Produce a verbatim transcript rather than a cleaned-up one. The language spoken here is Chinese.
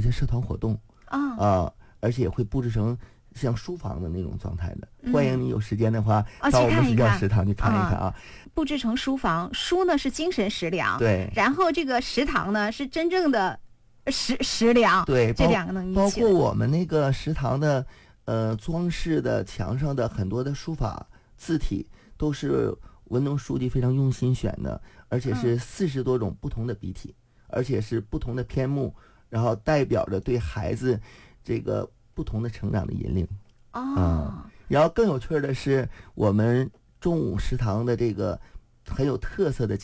些社团活动啊、 啊，而且也会布置成像书房的那种状态的。嗯、欢迎你有时间的话， 哦、 到我们实教食堂去看一看啊。 布置成书房，书呢是精神食粮， 对， 然后这个食堂呢是真正的食食粮， 对， 这两个能一起。 包括我们那个食堂的呃装饰的墙上的很多的书法字体都是文农书记非常用心选的，而且是四十多种不同的笔体、嗯，而且是不同的篇目，然后代表着对孩子这个不同的成长的引领。 哦、 嗯，然后更有趣的是，我们中午食堂的这个很有特色的